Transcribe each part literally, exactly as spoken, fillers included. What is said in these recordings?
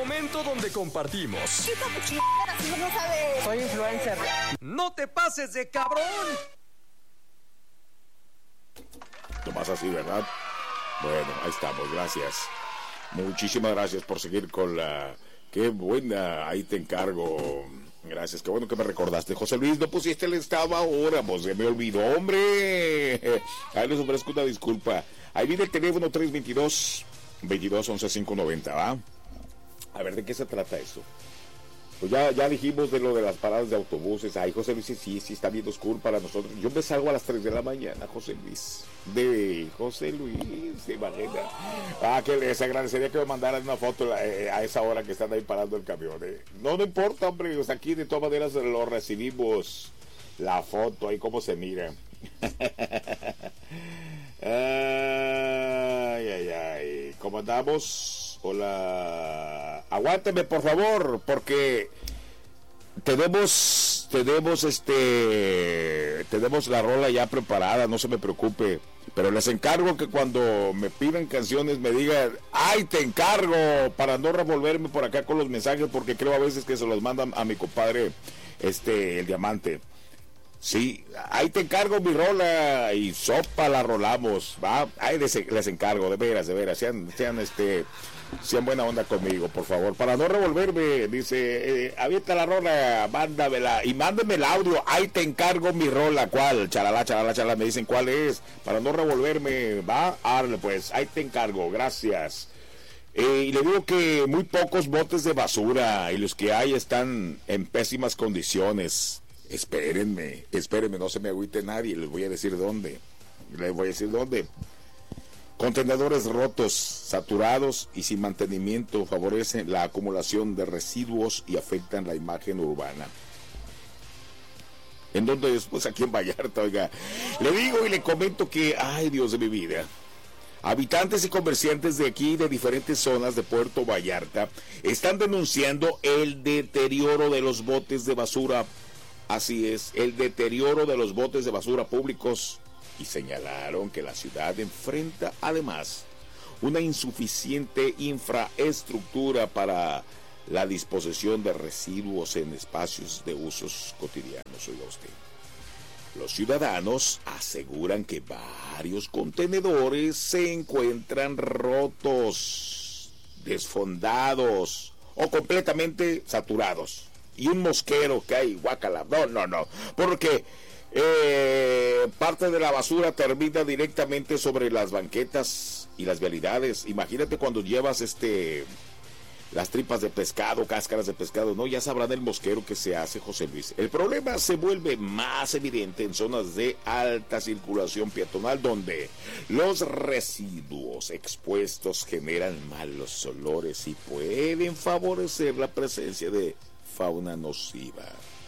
momento donde compartimos. Chica, tu chingada, si no sabes. Soy influencer. ¡No te pases de cabrón! Tomás así, ¿verdad? Bueno, ahí estamos, gracias. Muchísimas gracias por seguir con la... Qué buena, ahí te encargo. Gracias, qué bueno que me recordaste. José Luis, no pusiste el estado ahora, pues se me olvidó, hombre. Ahí les ofrezco una disculpa. Ahí viene el teléfono tres dos dos, veintidós once quinientos noventa, ¿va? A ver, ¿de qué se trata eso? Pues ya, ya dijimos de lo de las paradas de autobuses. Ay, José Luis, sí, sí está bien oscuro para nosotros. Yo me salgo a las tres de la mañana, José Luis. De José Luis, de imagina. Ah, que les agradecería que me mandaran una foto eh, a esa hora que están ahí parando el camión. Eh. No, no importa, hombre. O sea, aquí de todas maneras lo recibimos. La foto, ahí cómo se mira. Ay, ay, ay. ¿Cómo andamos? Hola. Aguánteme, por favor, porque tenemos, tenemos este, tenemos la rola ya preparada, no se me preocupe. Pero les encargo que cuando me pidan canciones me digan, ¡ay, te encargo! Para no revolverme por acá con los mensajes, porque creo a veces que se los mandan a mi compadre, este, el Diamante. Sí, ahí te encargo mi rola y sopa la rolamos, ¿va? Ahí les, les encargo, de veras, de veras, sean, sean, este, sean buena onda conmigo, por favor, para no revolverme. Dice, eh, avienta la rola, mándamela, y mándeme el audio, ahí te encargo mi rola. ¿Cuál? Chalala, chalala, chalala, me dicen cuál es, para no revolverme, ¿va? Árale pues, ahí te encargo, gracias. Eh, y le digo que muy pocos botes de basura, y los que hay están en pésimas condiciones. Espérenme, espérenme, no se me agüite nadie, les voy a decir dónde, les voy a decir dónde. Contenedores rotos, saturados y sin mantenimiento favorecen la acumulación de residuos y afectan la imagen urbana. ¿En dónde es? Pues aquí en Vallarta, oiga. Le digo y le comento que, ay Dios de mi vida, habitantes y comerciantes de aquí, de diferentes zonas de Puerto Vallarta, están denunciando el deterioro de los botes de basura. Así es, el deterioro de los botes de basura públicos, y señalaron que la ciudad enfrenta además una insuficiente infraestructura para la disposición de residuos en espacios de usos cotidianos. Oiga usted, los ciudadanos aseguran que varios contenedores se encuentran rotos, desfondados o completamente saturados. Y un mosquero que hay, guácala, no, no, no, porque eh, parte de la basura termina directamente sobre las banquetas y las vialidades. Imagínate cuando llevas este las tripas de pescado, cáscaras de pescado, no, ya sabrán el mosquero que se hace, José Luis. El problema se vuelve más evidente en zonas de alta circulación peatonal, donde los residuos expuestos generan malos olores y pueden favorecer la presencia de fauna nociva.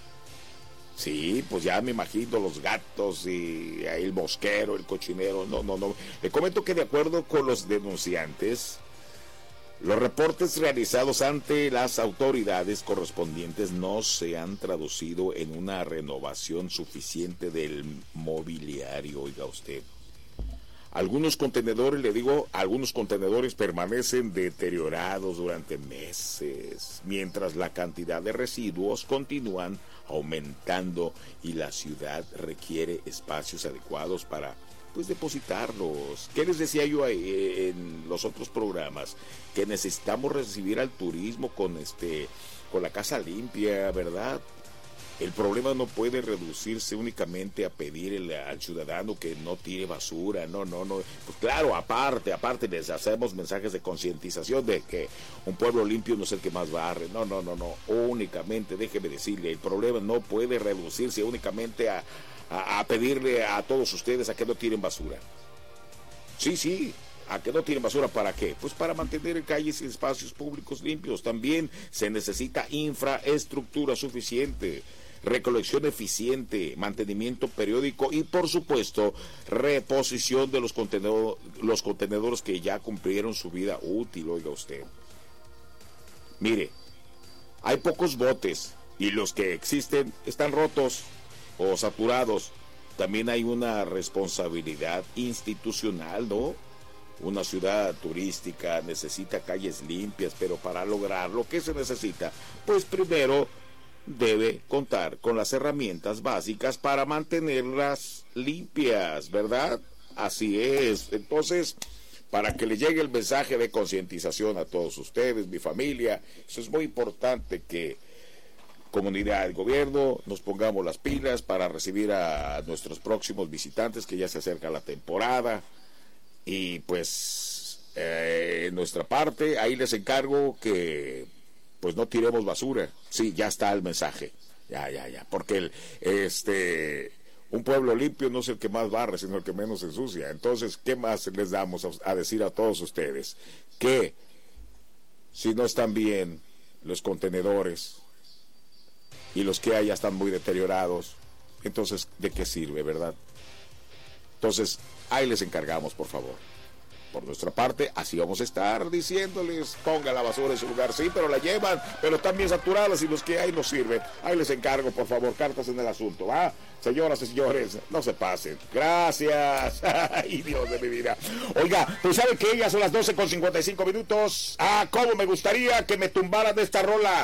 Sí, pues ya me imagino los gatos y el mosquero, el cochinero. No, no, no. Le comento que de acuerdo con los denunciantes, los reportes realizados ante las autoridades correspondientes no se han traducido en una renovación suficiente del mobiliario, oiga usted. Algunos contenedores, le digo, algunos contenedores permanecen deteriorados durante meses, mientras la cantidad de residuos continúan aumentando y la ciudad requiere espacios adecuados para, pues, depositarlos. ¿Qué les decía yo ahí en los otros programas? Que necesitamos recibir al turismo con este, con la casa limpia, ¿verdad? El problema no puede reducirse únicamente a pedir al ciudadano que no tire basura, no, no, no. Pues claro, aparte, aparte les hacemos mensajes de concientización de que un pueblo limpio no es el que más barre, no, no, no, no. Únicamente, déjeme decirle, el problema no puede reducirse únicamente a, a, a pedirle a todos ustedes a que no tiren basura. Sí, sí. ¿A que no tienen basura? ¿Para qué? Pues para mantener calles y espacios públicos limpios. También se necesita infraestructura suficiente, recolección eficiente, mantenimiento periódico y, por supuesto, reposición de los contenedores, los contenedores que ya cumplieron su vida útil, oiga usted. Mire, hay pocos botes y los que existen están rotos o saturados. También hay una responsabilidad institucional, ¿no? una ciudad turística necesita calles limpias, pero para lograrlo, ¿qué se necesita? Pues primero debe contar con las herramientas básicas para mantenerlas limpias, ¿verdad? Así es. Entonces, para que le llegue el mensaje de concientización a todos ustedes, mi familia, eso es muy importante que comunidad y gobierno nos pongamos las pilas para recibir a nuestros próximos visitantes, que ya se acerca la temporada. Y pues eh, en nuestra parte ahí les encargo que pues no tiremos basura. Sí, ya está el mensaje, ya, ya, ya, porque el, este un pueblo limpio no es el que más barre, sino el que menos ensucia. Entonces, ¿qué más les damos a, a decir a todos ustedes? Que si no están bien los contenedores y los que hay ya están muy deteriorados, entonces ¿de qué sirve, verdad? Entonces ahí les encargamos, por favor. Por nuestra parte, así vamos a estar diciéndoles, ponga la basura en su lugar, sí, pero la llevan, pero están bien saturadas y los que hay no sirven. Ahí les encargo, por favor, cartas en el asunto, ¿va? Señoras y señores, no se pasen. Gracias. Ay, Dios de mi vida. Oiga, pues ¿sabe qué? Ya son las doce con cincuenta y cinco minutos. Ah, cómo me gustaría que me tumbaran de esta rola.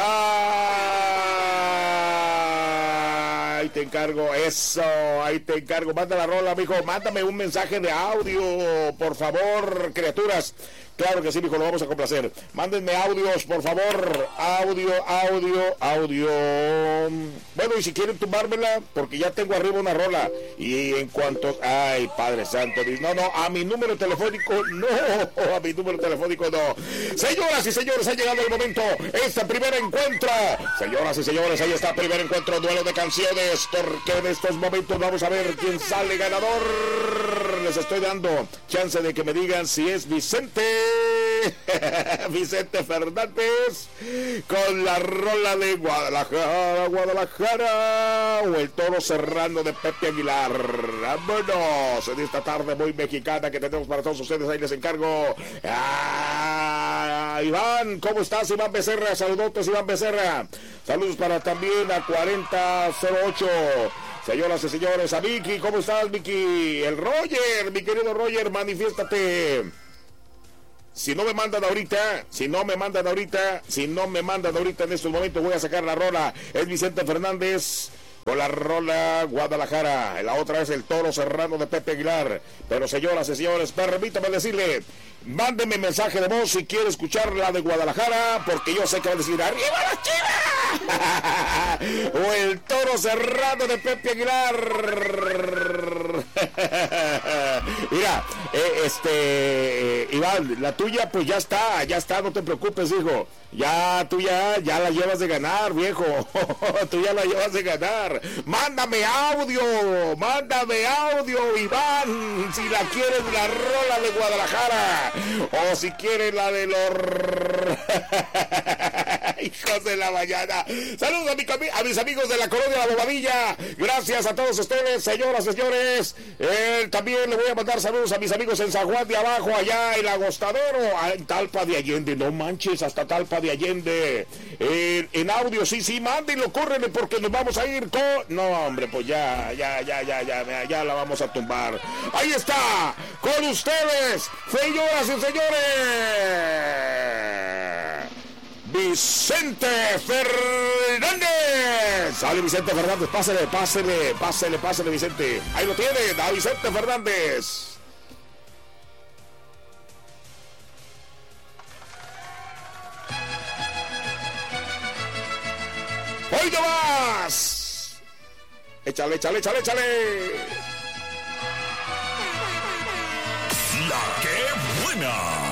Ah, ahí te encargo, eso, ahí te encargo. Manda la rola, mijo, mándame un mensaje de audio, por favor, criaturas. Claro que sí, mijo, lo vamos a complacer. Mándenme audios, por favor. Audio, audio, audio. Bueno, y si quieren tumbármela, porque ya tengo arriba una rola. Y en cuanto... Ay, Padre Santo. No, no, a mi número telefónico, no. A mi número telefónico, no. Señoras y señores, ha llegado el momento. Este primer encuentro. Señoras y señores, ahí está, primer encuentro, duelo de canciones. Porque en estos momentos vamos a ver quién sale ganador. Les estoy dando chance de que me digan si es Vicente... Vicente Fernández con la rola de Guadalajara, Guadalajara, o el Toro Serrano de Pepe Aguilar. Vámonos en esta tarde muy mexicana que tenemos para todos ustedes. Ahí les encargo. Ah, Iván, ¿cómo estás? Iván Becerra, saludotes, Iván Becerra. Saludos para también a cuarenta cero ocho. Señoras y señores, a Vicky, ¿cómo estás, Vicky? El Roger, mi querido Roger, manifiéstate. Si no me mandan ahorita, si no me mandan ahorita, si no me mandan ahorita en estos momentos, voy a sacar la rola. Es Vicente Fernández con la rola Guadalajara. La otra es el Toro Serrano de Pepe Aguilar. Pero señoras y señores, permítame decirle, mándenme mensaje de voz si quiere escuchar la de Guadalajara, porque yo sé que va a decir ¡arriba las Chivas! O el Toro Serrano de Pepe Aguilar. Mira, eh, este eh, Iván, la tuya pues ya está, ya está, no te preocupes, hijo. Ya, tú ya, ya la llevas de ganar, viejo. Tú ya la llevas de ganar. Mándame audio, mándame audio, Iván, si la quieres la rola de Guadalajara. O si quieres la de los... hijos de la mañana. Saludos a, mi, a mis amigos de la colonia La Bobadilla. Gracias a todos ustedes, señoras y señores. Eh, también le voy a mandar saludos a mis amigos en San Juan de Abajo, allá en Agostadero, en Talpa de Allende. No manches, hasta Talpa de Allende. Eh, en audio, sí, sí, mándenlo, córrenle, porque nos vamos a ir con... No, hombre, pues ya, ya, ya, ya, ya, ya la vamos a tumbar. Ahí está, con ustedes, señoras y señores, Vicente Fernández. Sale Vicente Fernández, pásele, pásele, pásele, pásele, Vicente. Ahí lo tiene, a Vicente Fernández. ¡Hoy no más! Échale, échale, échale, échale. La que buena.